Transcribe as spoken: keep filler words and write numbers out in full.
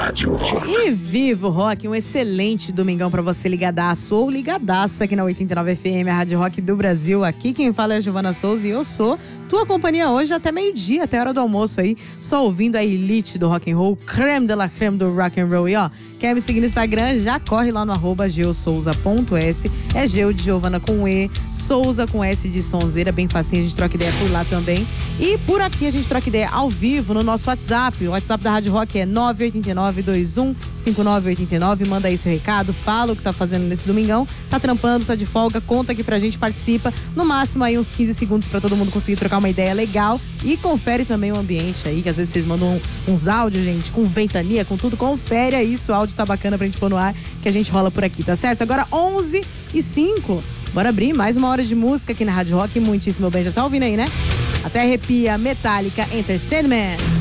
Rádio Rock. E Vivo Rock, um excelente domingão pra você ligadaço ou ligadaça aqui na oitenta e nove F M, a Rádio Rock do Brasil. Aqui quem fala é a Giovana Souza e eu sou tua companhia hoje até meio-dia, até a hora do almoço aí, só ouvindo a elite do rock and roll, creme de la creme do rock and roll. E ó, quer me seguir no Instagram? Já corre lá no arroba geosouza ponto s. É Geo de Giovana com E, Souza com S de sonzeira, bem facinho, a gente troca ideia por lá também. E por aqui a gente troca ideia ao vivo no nosso WhatsApp. O WhatsApp da Rádio Rock é nove oito nove, dois um cinco nove oito nove. Manda aí seu recado, fala o que tá fazendo nesse domingão. Tá trampando, tá de folga, conta aqui pra gente, participa. No máximo aí uns quinze segundos pra todo mundo conseguir trocar uma ideia legal. E confere também o ambiente aí, que às vezes vocês mandam uns áudios, gente, com ventania, com tudo. Confere aí se o áudio tá bacana pra gente pôr no ar, que a gente rola por aqui, tá certo? Agora onze e cinco. Bora abrir mais uma hora de música aqui na Rádio Rock. Muitíssimo bem, já tá ouvindo aí, né? Até arrepia, Metallica, Enter Sandman.